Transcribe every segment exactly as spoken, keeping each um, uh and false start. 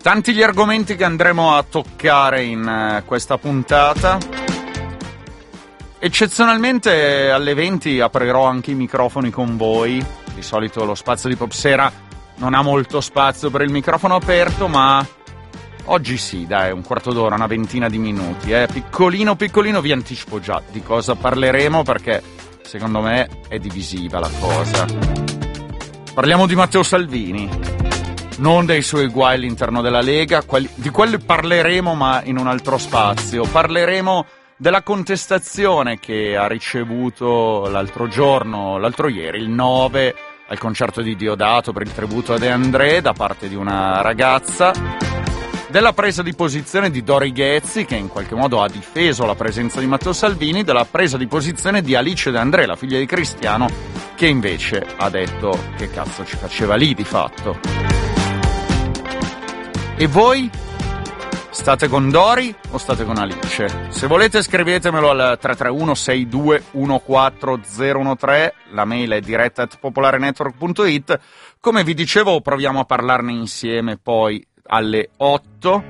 Tanti gli argomenti che andremo a toccare in uh, questa puntata. Eccezionalmente alle venti aprirò anche i microfoni con voi. Di solito lo spazio di Popsera non ha molto spazio per il microfono aperto, ma oggi sì, dai, un quarto d'ora, una ventina di minuti, eh. Piccolino piccolino, vi anticipo già di cosa parleremo, perché secondo me è divisiva la cosa. Parliamo di Matteo Salvini, non dei suoi guai all'interno della Lega, quelli, di quelli parleremo ma in un altro spazio. Parleremo della contestazione che ha ricevuto l'altro giorno, l'altro ieri, il nove, al concerto di Diodato per il tributo a De André da parte di una ragazza, della presa di posizione di Dori Ghezzi, che in qualche modo ha difeso la presenza di Matteo Salvini, della presa di posizione di Alice De André, la figlia di Cristiano, che invece ha detto che cazzo ci faceva lì di fatto. E voi? State con Dori o state con Alice? Se volete scrivetemelo al tre tre uno sei due uno quattro zero uno tre, la mail è diretta at popolarenetwork punto it. Come vi dicevo, proviamo a parlarne insieme poi alle otto.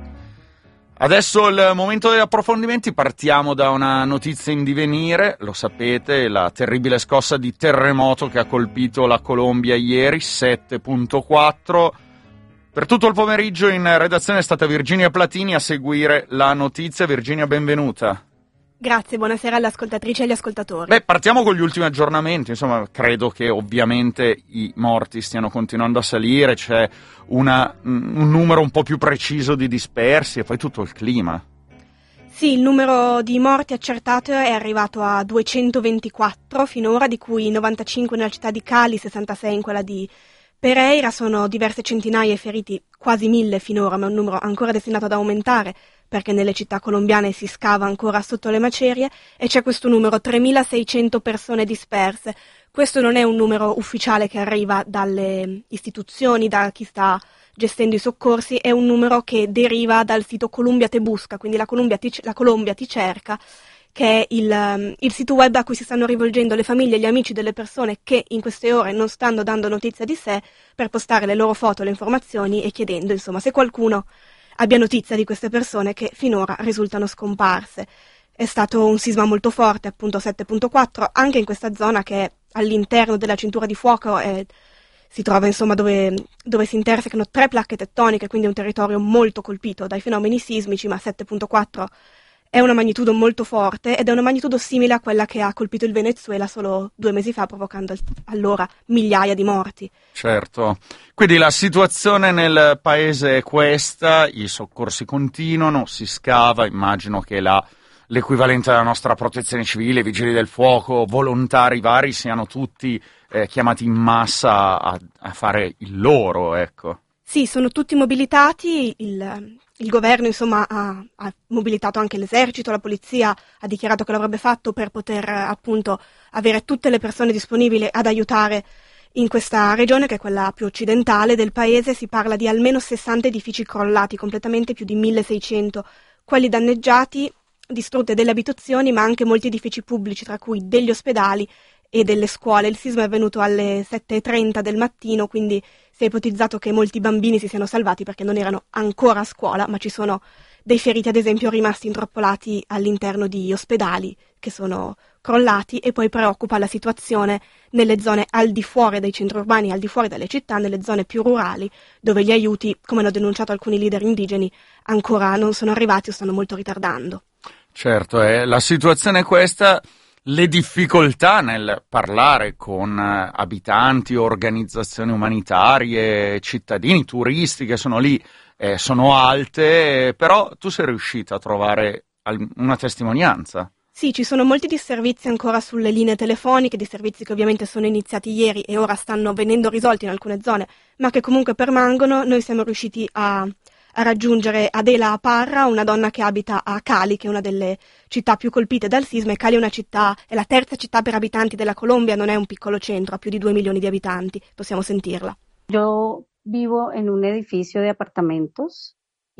Adesso il momento degli approfondimenti, partiamo da una notizia in divenire, lo sapete, la terribile scossa di terremoto che ha colpito la Colombia ieri, sette virgola quattro. Per tutto il pomeriggio in redazione è stata Virginia Platini a seguire la notizia. Virginia, benvenuta. Grazie, buonasera alle ascoltatrici e agli ascoltatori. Beh, partiamo con gli ultimi aggiornamenti. Insomma, credo che ovviamente i morti stiano continuando a salire, c'è una, un numero un po' più preciso di dispersi e poi tutto il clima. Sì, il numero di morti accertato è arrivato a duecentoventiquattro finora, di cui novantacinque nella città di Cali, sessantasei in quella di Pereira. Sono diverse centinaia i feriti, quasi mille finora, ma è un numero ancora destinato ad aumentare, perché nelle città colombiane si scava ancora sotto le macerie, e c'è questo numero, tremilaseicento persone disperse. Questo non è un numero ufficiale che arriva dalle istituzioni, da chi sta gestendo i soccorsi, è un numero che deriva dal sito Colombia Te Busca, quindi la Colombia ti, la Colombia ti cerca, che è il, il sito web a cui si stanno rivolgendo le famiglie e gli amici delle persone che in queste ore non stanno dando notizia di sé, per postare le loro foto, le informazioni, e chiedendo, insomma, se qualcuno abbia notizia di queste persone che finora risultano scomparse. È stato un sisma molto forte, appunto sette virgola quattro, anche in questa zona che è all'interno della cintura di fuoco, e si trova insomma dove, dove si intersecano tre placche tettoniche, quindi è un territorio molto colpito dai fenomeni sismici, ma sette virgola quattro è una magnitudo molto forte ed è una magnitudo simile a quella che ha colpito il Venezuela solo due mesi fa, provocando allora migliaia di morti. Certo, quindi la situazione nel paese è questa, i soccorsi continuano, si scava, immagino che la, l'equivalente della nostra protezione civile, vigili del fuoco, volontari vari siano tutti eh, chiamati in massa a, a fare il loro, ecco. Sì, sono tutti mobilitati, il, il governo insomma ha, ha mobilitato anche l'esercito, la polizia ha dichiarato che l'avrebbe fatto per poter appunto avere tutte le persone disponibili ad aiutare in questa regione, che è quella più occidentale del paese. Si parla di almeno sessanta edifici crollati completamente, più di milleseicento quelli danneggiati, distrutte delle abitazioni, ma anche molti edifici pubblici, tra cui degli ospedali e delle scuole. Il sisma è avvenuto alle sette e trenta del mattino, quindi si è ipotizzato che molti bambini si siano salvati perché non erano ancora a scuola, ma ci sono dei feriti, ad esempio, rimasti intrappolati all'interno di ospedali che sono crollati, e poi preoccupa la situazione nelle zone al di fuori dei centri urbani, al di fuori dalle città, nelle zone più rurali, dove gli aiuti, come hanno denunciato alcuni leader indigeni, ancora non sono arrivati o stanno molto ritardando. Certo, eh, la situazione è questa. Le difficoltà nel parlare con abitanti, organizzazioni umanitarie, cittadini, turisti che sono lì eh, sono alte, però tu sei riuscita a trovare una testimonianza. Sì, ci sono molti disservizi ancora sulle linee telefoniche, disservizi che ovviamente sono iniziati ieri e ora stanno venendo risolti in alcune zone, ma che comunque permangono. Noi siamo riusciti a... a raggiungere Adela Parra, una donna che abita a Cali, che è una delle città più colpite dal sisma, e Cali è una città, è la terza città per abitanti della Colombia, non è un piccolo centro, ha più di due milioni di abitanti. Possiamo sentirla. Yo vivo en un edificio de apartamentos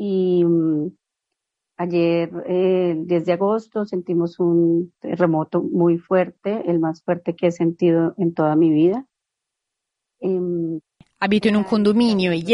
y um, ayer, eh, diez de agosto, sentimos un terremoto muy fuerte, el más fuerte que he sentido en toda mi vida. Abito in un condominio e